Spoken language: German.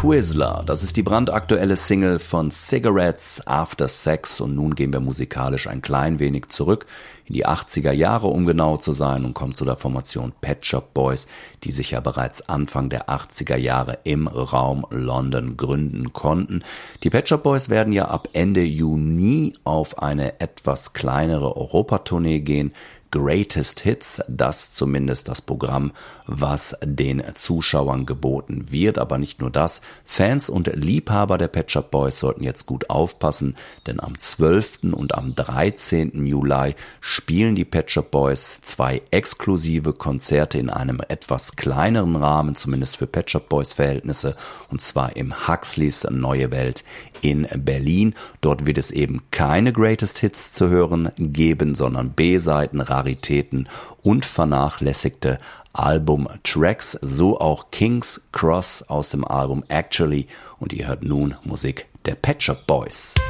Twizzler, das ist die brandaktuelle Single von Cigarettes After Sex und nun gehen wir musikalisch ein klein wenig zurück in die 80er Jahre, um genau zu sein, und kommen zu der Formation Pet Shop Boys, die sich ja bereits Anfang der 80er Jahre im Raum London gründen konnten. Die Pet Shop Boys werden ja ab Ende Juni auf eine etwas kleinere Europatournee gehen. Greatest Hits, das zumindest das Programm, was den Zuschauern geboten wird. Aber nicht nur das, Fans und Liebhaber der Pet Shop Boys sollten jetzt gut aufpassen, denn am 12. und am 13. Juli spielen die Pet Shop Boys 2 exklusive Konzerte in einem etwas kleineren Rahmen, zumindest für Pet Shop Boys Verhältnisse, und zwar im Huxleys Neue Welt in Berlin. Dort wird es eben keine Greatest Hits zu hören geben, sondern B-Seiten, Raritäten und vernachlässigte Album-Tracks, so auch King's Cross aus dem Album Actually, und ihr hört nun Musik der Pet Shop Boys.